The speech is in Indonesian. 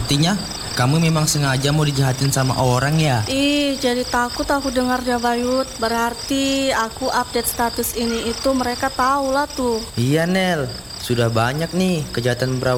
Artinya, kamu memang sengaja mau dijahatin sama orang ya? Ih, jadi takut aku dengarnya Bayut. Berarti aku update status ini itu mereka tahu lah tuh. Iya Nel, sudah banyak nih kejahatan berawal